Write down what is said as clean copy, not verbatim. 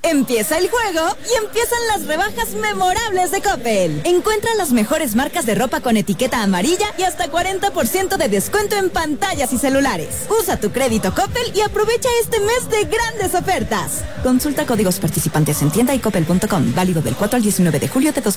Empieza el juego y empiezan las rebajas memorables de Coppel. Encuentra las mejores marcas de ropa con etiqueta amarilla y hasta 40% de descuento en pantallas y celulares. Usa tu crédito Coppel y aprovecha este mes de grandes ofertas. Consulta códigos participantes en tienda y coppel.com. Válido del 4 al 19 de julio de 2020.